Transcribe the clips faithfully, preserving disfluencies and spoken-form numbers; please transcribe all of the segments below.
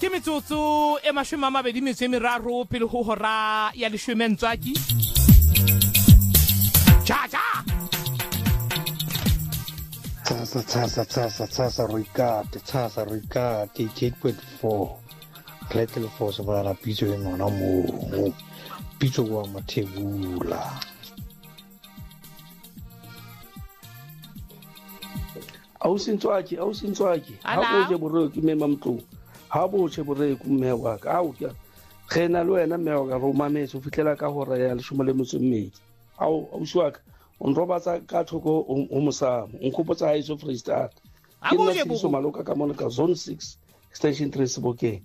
ke metsotso e mashome a mabedi metso e meraro pele ho hora ya leshome ntswaki cha cha Tsasa tsasa tsasa tsasa roikate tsasa roikate eight point four Little Force ba la pitso e ngwana mo pitso wa mathebula au sintswaki au sintswaki ha bo je boreo ke mema mtlo ha bo je boreo ku mme wa ka au ke khena le wena mme wa ka ro mametse o fitlela ka hora ya leshome le motso mmedi au au swaka on robatsa ka thoko o mosamo o nkopotsa ha iso Free State ke nna tso maloka ka mona ka zone six extension three Sebokeng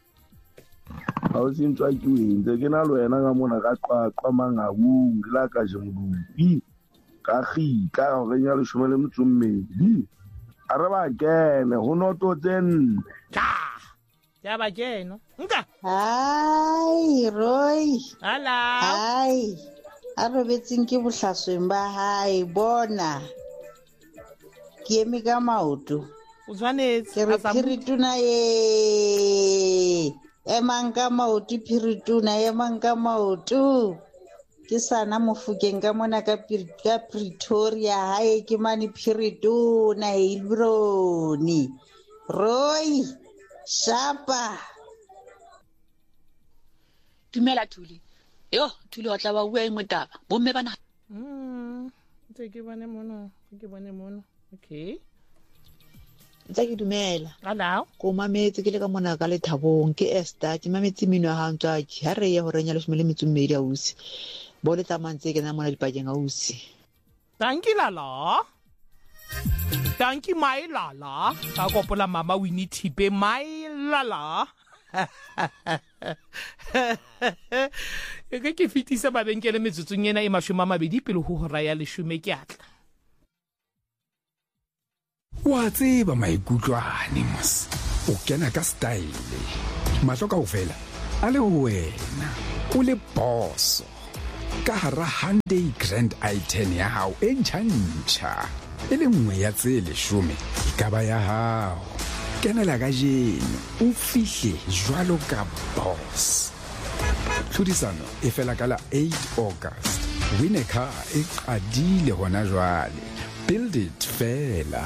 au sintswaki we ntse ke na le wena ka mona ka qwa mangabu la ka je modupi ka gi ka go renya leshome le motso mmedi are ba kene ho noto tsen cha ya ba keno nka hai Roy ala hai a robetseng ke bohlasweng ba hai bona ke eme ka maoto o tshwanetse ke re phirituna ye emang ka maoto phirituna emang ka maoto ke sana mofukeng ka mona ka Pretoria hae ke mane phirituna Hilbroni Roy shapa dumela Thuli yo Thuli wa tla ba bua engwe taba bomme bana mm ntse ke bone mono ke bone mono okay ntse ke dumela ala ko mametse ke le ka mona ka lethabong ke Esther ke mametse mino ha ntwa ki ha re ye ho renya le shome le metso mmedi ausi bo le tsamantse ke na mona dipakeng ausi tanki lala tanki mai lala ka kopola mama Winnie Thipe mai lala ke ke fitisa babenkele metsotsong ena e mashome a mabedi pele ho hora ya leshome ke atla wa tseba maikutlwane mos o kena ka style mahlo kaofela a le wena o le boss ka hara Hyundai Grand i ten ya hao e ntjha e le nngwe ya tse leshome ka ba ya hao kenela ka jeno o fihle jwalo ka boss tlhodisano e fela ka la eight August win a car e qadile hona jwale build it fela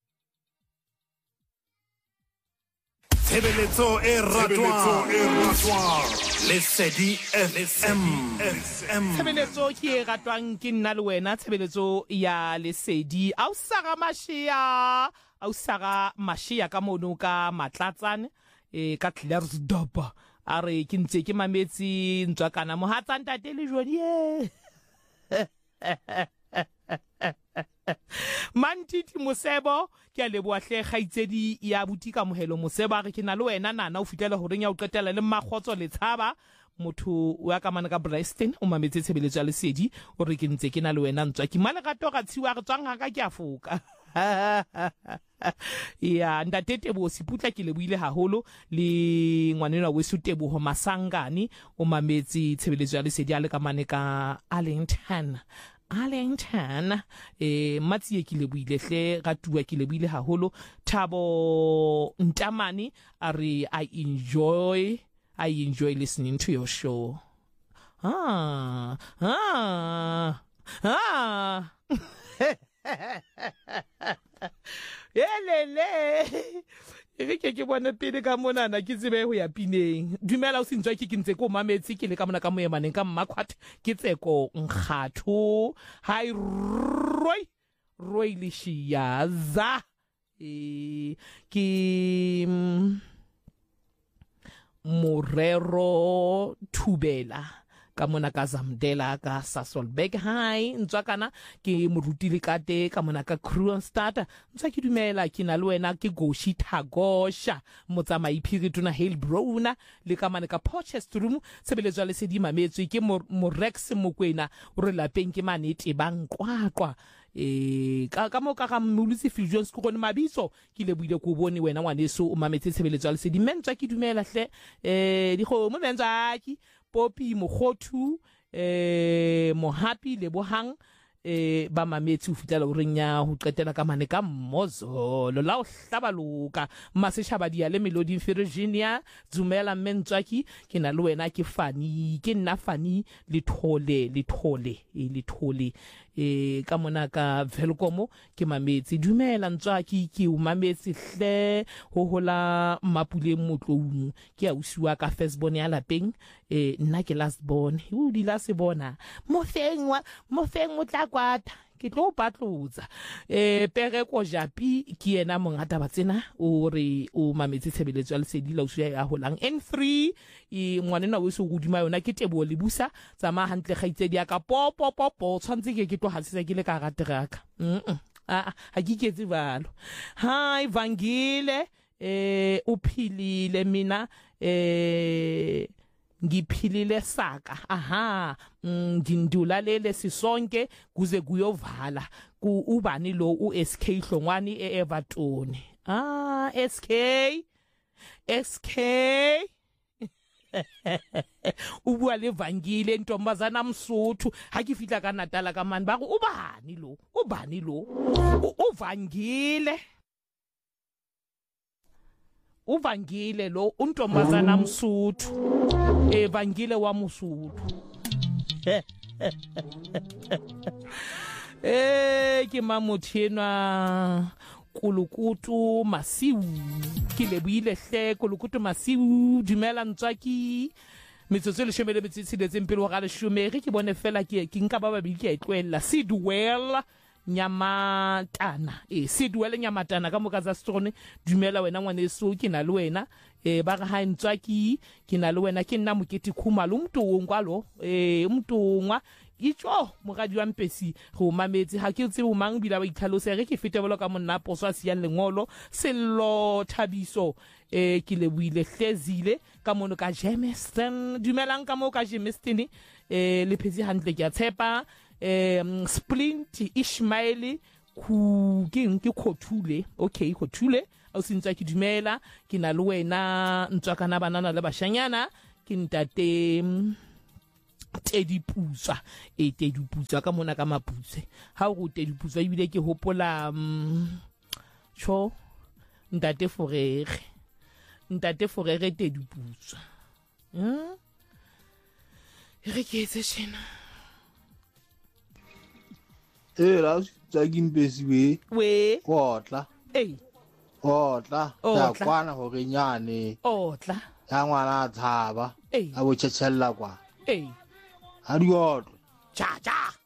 Tshebeletso e ratwang Lesedi F M Tshebeletso ke e ratwang ke nna le wena tshebeletso ya Lesedi au sara mashia au sara mashia ka mono ka Matlatsane e ka Klersdorp are ke ntse ke mametse ntswakana mohatsa ntate le jodi Mantiti Mosebo ke a leboa hle kgaitsedi ya butika mohelo Mosebo re ke na le wena nana o fitela ho renya o qetela le Magotso le Tshaba motho wa ka mana ka Bryston o mametse tshebeletso ya Lesedi o re ke ntse ke na le wena ntswa ke male gato ga tshiwa re tswang haka ke a foka ya ntate bo siputla ke leboile haholo le ngwanena we Sutebo ho Masangane o mametse tshebeletso ya Lesedi a le ka mane ka Arlington Arlington eh matsie ke leboile hle ga tua ke leboile haholo Thabo Ntamani are I enjoy I enjoy listening to your show ah ah ah elele e ke ke bona pele ka mona na ke tsebe ho ya pineng dumela o sintswa ke ke ntse ko mametse ke le ka mona ka moemaneng ka Mmakhwat ke tseko nkgatho hi Roy Roy Lishiyaza e ke Morero Thubela ka mona ka Zamdela ka Sasolburg hi ntswakana ke morutile kate ka mona ka Kroonstad ntsa ke dumela ke na le wena ke Goshi Thagosha motsamai phirituna Hilbrona le ka mane ka Potchefstroom sebeletso le Lesedi mametswe ke Morex Mokwena o re lapeng ke manete bankwaqwa e ka ka mo ka ga Mulisi Fusions go ne mabitso ke le buile go bone wena ngwaneso o mametse tshebeletso ya Lesedi mentswa ke dumela hle eh di go mo mentswa ki Popi Mogothu eh Mohapi le Bohang eh ba mametsi o fitela o reng ya ho qetela ka mane ka mmozolo la o hlabaloka maseshaba dia le Melody Virginia Dzumela Mentswaki ke na le wena ke fani ke nna fani le thole le thole e le thole e ka mona ka Velkomo ke mametsi dumela Ntswaki ke o mametsi hle ho hola mapule motlong ke a usiwa ka firstborn ya lapeng e nna ke last born o di la se bona mo fengwa mo feng mo tla kwata ke tlo patlotsa eh pere ko japi ke yena mongata ba tsena o re o mametsi tshebeletso ya lesedi la usiwa ya holang N three e ngwanena o se go dima yona ke tebo le busa tsama hantle gaitse dia ka popo popo tshwantse ke ke tlo hasisa ke le ka ga teraka mm a ha ke ketse balo hi Vangile eh uphilile mina eh ngiphilile saka aha ngindula lele sisonke kuze kuyovala ku ubani lo u S K Hlongwani eEverton ah S K S K ubua le Vangile ntombazana msuthu ha ke fitla ka Natala ka mani ba go ubani lo ubani lo uVangile uVangile lo untombazana msuthu eVangile wa musuthu eh ke mamothenwa Kulukutu Masiu ke leboile hle Kulukutu Masiu dumela Ntswaki metsotso le shemele betsitsi le tsempelo ga le shumere ke bone fela ke ke nka ba ba bi ke a itlwella Sidwell Nyamatana e Sidwell Nyamatana ka moka tsa strone dumela wena ngwaneso ke na le wena e ba ga ha Ntswaki ke na le wena ke nna Mokete Khumalo umtongwa lo e umtongwa itso mogadi wa Mpesi go mametsi ha ke tse o mang bila ba itlhalose re ke fetebelo ka monna poso a siang lengolo sello Thabiso e ke le buile hlezile ka mono ka Jameson dumelang ka mo ka Jameson e le phezi hantle ke a tshepa um Splint Ishmael ku ke ke khothule okay khothule o sintsa ke dumela ke na le wena Ntswakana banana le bashanyana ke ntate Tedi Putswa e Tedi Putswa ka mona ka Maputse ha go Tedi Putswa ibile ke hopola cho ntate Forere ntate Forere Tedi Putswa hm re ke etse tshena eh la tsaki Mpesi we we otla eh otla ya kwana go re nyane otla ya ngwana a tshaba eh a bo tshetsella kwa eh ha di otla cha cha